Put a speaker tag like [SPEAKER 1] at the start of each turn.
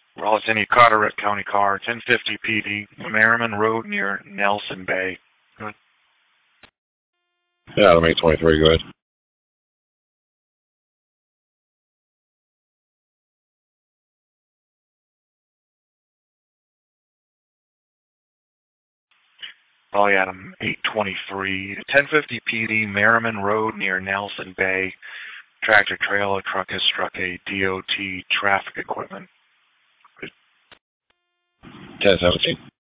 [SPEAKER 1] Raleigh City, Carteret County Car, 1050 PD, Merriman Road near Nelson Bay. Good.
[SPEAKER 2] Yeah, that'll make 23 good.
[SPEAKER 1] Raleigh Adam, 823, 1050 PD, Merriman Road near Nelson Bay. Tractor trailer truck has struck a DOT traffic equipment.
[SPEAKER 2] 1017.